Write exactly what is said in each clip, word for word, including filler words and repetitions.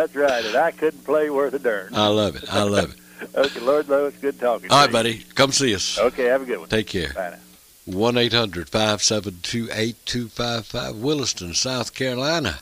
That's right, and I couldn't play worth a darn. I love it. I love it. Okay, Lord Lowe, it's good talking All to right, you. buddy. Come see us. Okay, have a good one. Take care. Bye now. one eight hundred five seven two eight two five five, Williston, South Carolina.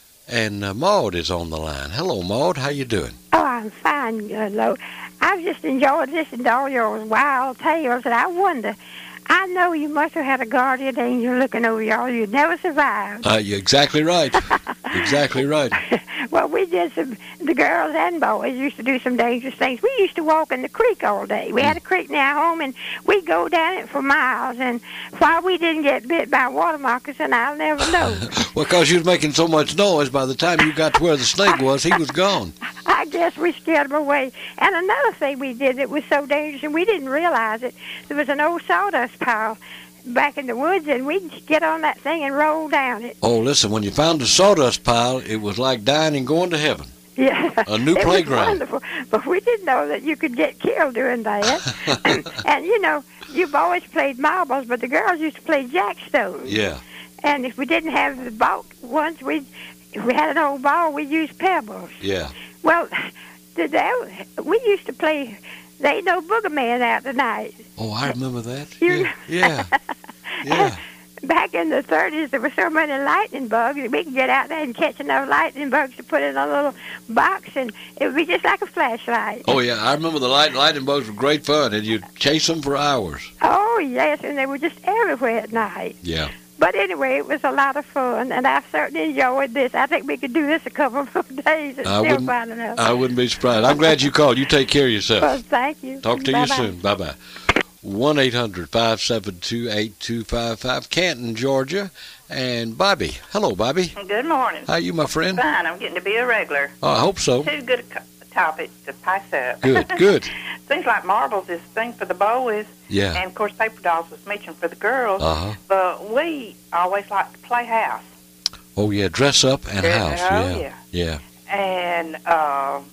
And uh, Maud is on the line. Hello, Maud. How you doing? Oh, I'm fine, uh, Lo. I've just enjoyed listening to all your wild tales, and I wonder, I know you must have had a guardian angel looking over y'all. You'd never survived. Uh, you're exactly right. Exactly right. Well, we did some, the girls and boys used to do some dangerous things. We used to walk in the creek all day. We had a creek near our home, and we'd go down it for miles. And why we didn't get bit by water moccasin, I'll never know. Well, because you was making so much noise, by the time you got to where the snake was, he was gone. I guess we scared them away. And another thing we did that was so dangerous, and we didn't realize it, there was an old sawdust pile back in the woods, and we'd get on that thing and roll down it. Oh, listen, when you found the sawdust pile, it was like dying and going to heaven. Yeah. A new it playground. Was wonderful. But we didn't know that you could get killed doing that. and, and, you know, you've always played marbles, but the girls used to play jackstones. Yeah. And if we didn't have the ball ones, we'd, if we had an old ball, we'd use pebbles. Yeah. Well, the, the, we used to play... They ain't no booger man out tonight. Oh, I remember that. You, yeah, yeah, yeah. Back in the thirties, there were so many lightning bugs that we could get out there and catch enough lightning bugs to put in a little box, and it would be just like a flashlight. Oh, yeah, I remember the light, lightning bugs were great fun, and you'd chase them for hours. Oh, yes, and they were just everywhere at night. Yeah. But anyway, it was a lot of fun, and I certainly enjoyed this. I think we could do this a couple of days and I still wouldn't, find enough. I wouldn't be surprised. I'm glad you called. You take care of yourself. Well, thank you. Talk to Bye-bye. you soon. Bye-bye. one eight hundred five seven two eight two five five, Canton, Georgia. And Bobby. Hello, Bobby. Good morning. How you, my friend? Fine. I'm getting to be a regular. Oh, I hope so. Two good co- topics to pass up. Good, good. Things like marbles is thing for the boys. Yeah. And, of course, paper dolls was mentioned for the girls. Uh-huh. But we always liked to play house. Oh, yeah, dress up and Yeah, house. oh, Yeah. yeah. Yeah. And, uh,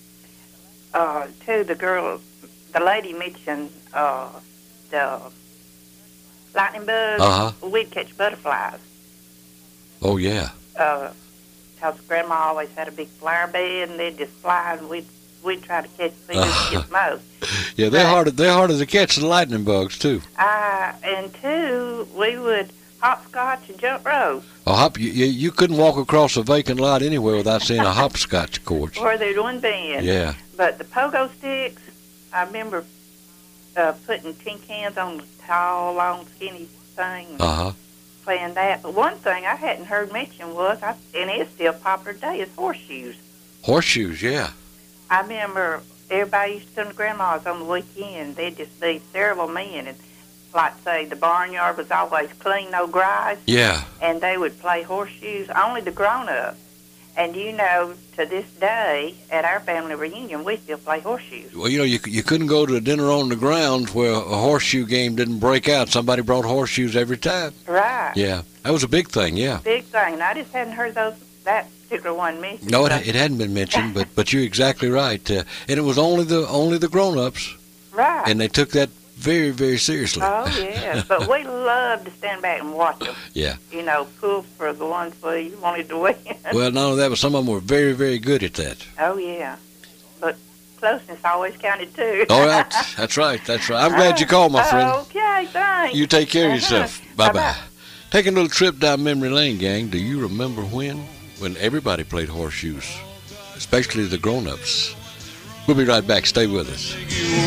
uh, too, the girl, the lady mentioned uh, the lightning bugs. Uh-huh. We'd catch butterflies. Oh, yeah. Uh, because Grandma always had a big flower bed, and they'd just fly, and we'd, we'd try to catch see who could get the most. Yeah, they're But- harder, they're harder to catch than lightning bugs, too. Uh, and two, we would hopscotch and jump rope Oh, hop, you, you, you couldn't walk across a vacant lot anywhere without seeing a hopscotch course. where there'd one bend. Yeah. But the pogo sticks, I remember uh, putting tin cans on the tall, long, skinny thing and Uh-huh. playing that. But one thing I hadn't heard mentioned was, I, and it's still popular today, is horseshoes. Horseshoes, yeah. I remember everybody used to come to Grandma's on the weekend. They'd just be several men, and like say the barnyard was always clean, no grass, Yeah. and they would play horseshoes, only the grown-ups. And you know, to this day, at our family reunion, we still play horseshoes. Well, you know, you you couldn't go to a dinner on the grounds where a horseshoe game didn't break out. Somebody brought horseshoes every time. Right. Yeah, that was a big thing, yeah. Big thing. And I just hadn't heard those that particular one mentioned. No, it, so- it hadn't been mentioned, but but you're exactly right. Uh, and it was only the only the grown-ups, Right. and they took that very, very seriously. Oh, yeah. But we loved to stand back and watch them. Yeah. You know, pull for the ones we wanted to win. Well, not only that, but some of them were very, very good at that. Oh, yeah. But closeness always counted, too. All right, that's right, that's right. I'm glad you called, my friend. Okay, thanks. You take care of Uh-huh. yourself. Bye-bye. Bye-bye. Taking a little trip down memory lane, gang. Do you remember when? When everybody played horseshoes, especially the grown-ups. We'll be right back. Stay with us.